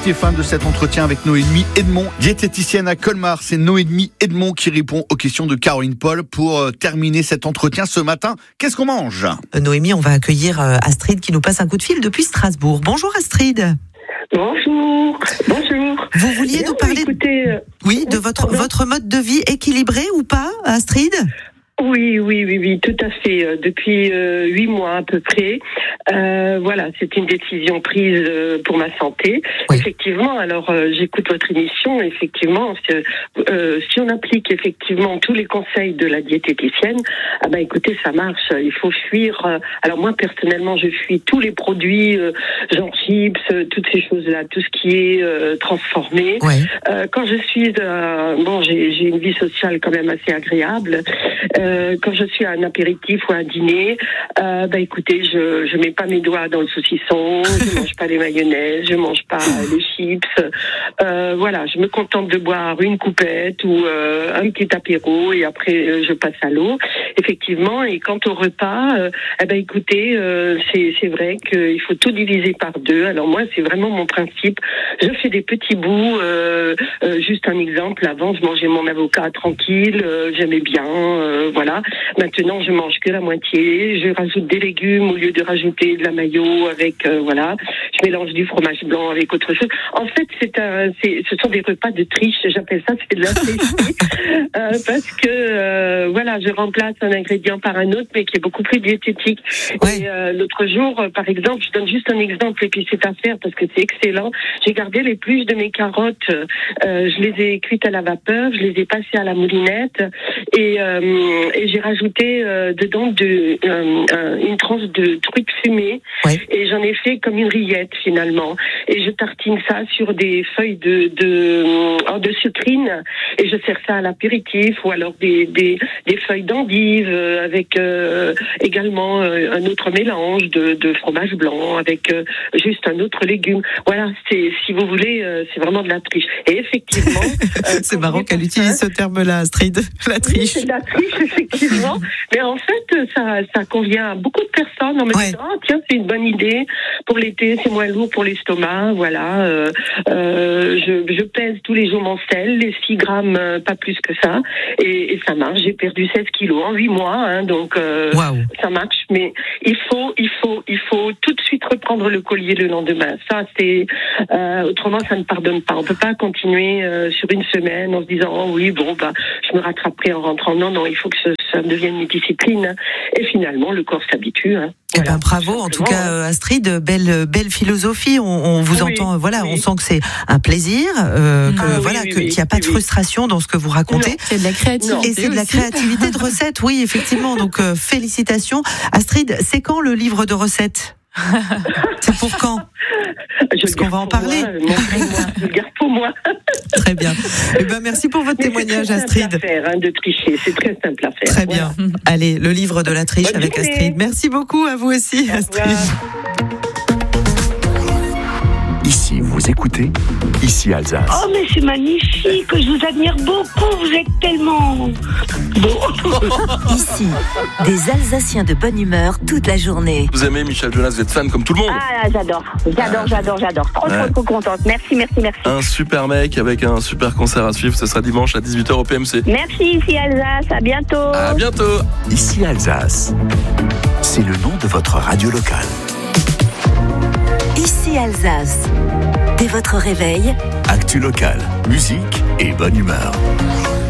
étiez fan de cet entretien avec Noémie Edmond, diététicienne à Colmar. C'est Noémie Edmond qui répond aux questions de Caroline Paul pour terminer cet entretien ce matin. Qu'est-ce qu'on mange ? Noémie, on va accueillir Astrid qui nous passe un coup de fil depuis Strasbourg. Bonjour Astrid. Bonjour. Vous vouliez nous parler de votre mode de vie équilibré ou pas, Astrid ? Oui, tout à fait. Depuis 8 mois à peu près. Voilà, c'est une décision prise pour ma santé. Oui. Effectivement, alors j'écoute votre émission. Effectivement, si on applique effectivement tous les conseils de la diététicienne, écoutez, ça marche. Il faut fuir. Alors moi personnellement, je fuis tous les produits, genre chips, toutes ces choses-là, tout ce qui est transformé. Oui. Quand je suis, j'ai une vie sociale quand même assez agréable. Quand je suis à un apéritif ou à un dîner, écoutez, je mets pas mes doigts dans le saucisson, je mange pas les mayonnaises, je mange pas les chips. Voilà, je me contente de boire une coupette ou un petit apéro et après je passe à l'eau. Effectivement, et quant au repas, écoutez, c'est vrai qu'il faut tout diviser par 2. Alors moi, c'est vraiment mon principe. Je fais des petits bouts. Juste un exemple. Avant, je mangeais mon avocat tranquille. J'aimais bien. Voilà. Maintenant, je mange que la moitié. Je rajoute des légumes au lieu de rajouter de la mayo avec, voilà. Je mélange du fromage blanc avec autre chose. En fait, ce sont des repas de triche. J'appelle ça, c'est de la triche. Parce que, voilà, je remplace un ingrédient par un autre, mais qui est beaucoup plus diététique. Oui. Et l'autre jour, par exemple, je donne juste un exemple et puis c'est à faire parce que c'est excellent. J'ai gardé l'épluche de mes carottes. Je les ai cuites à la vapeur. Je les ai passées à la moulinette et j'ai rajouté dedans une tranche de truite fumée. Oui. Et j'en ai fait comme une rillette finalement. Et je tartine ça sur des feuilles de sucrine et je sers ça à l'apéritif ou alors des feuilles d'endive avec également un autre mélange de fromage blanc avec juste un autre légume. Voilà, si vous voulez, c'est vraiment de la triche. Et effectivement, c'est marrant qu'elle utilise ce terme-là, Astrid, la triche. Oui, c'est de la triche, effectivement. Mais en fait, ça convient à beaucoup de personnes en me disant, tiens, c'est une bonne idée pour l'été, c'est moins lourd pour l'estomac. Voilà, je pèse tous les jours mon sel, les 6 grammes, pas plus que ça, et ça marche. J'ai perdu 16 kilos en 8 mois, donc ça marche. Mais il faut tout de suite reprendre le collier le lendemain. Ça, c'est autrement, ça ne pardonne pas. On peut pas continuer sur une semaine en se disant je me rattraperai en rentrant. Non, il faut que ça devienne une discipline. Et finalement, le corps s'habitue. Voilà, bravo, en tout cas, Astrid, belle philosophie. On vous entend, on sent que c'est un plaisir, qu'il n'y a pas de frustration dans ce que vous racontez. Non, c'est de la créativité. Et c'est de la créativité de recettes, oui, effectivement. Donc, félicitations. Astrid, c'est quand le livre de recettes ? C'est pour quand ? Parce qu'on va en parler. Je le garde pour moi. Très bien. Merci pour votre témoignage, Astrid. C'est très simple à faire, de tricher. C'est très simple à faire. Très bien. Voilà. Allez, le livre de la triche avec Astrid. Merci beaucoup à vous aussi, Astrid. Ici, vous écoutez Ici Alsace. Oh, mais c'est magnifique, je vous admire beaucoup, vous êtes tellement beau. Ici, des Alsaciens de bonne humeur toute la journée. Vous aimez Michel Jonas, vous êtes fan comme tout le monde. Ah, j'adore. Trop contente. Merci. Un super mec avec un super concert à suivre, ce sera dimanche à 18h au PMC. Merci, Ici Alsace, à bientôt. À bientôt. Ici Alsace, c'est le nom de votre radio locale. Ici Alsace. Dès votre réveil, actu locale, musique et bonne humeur.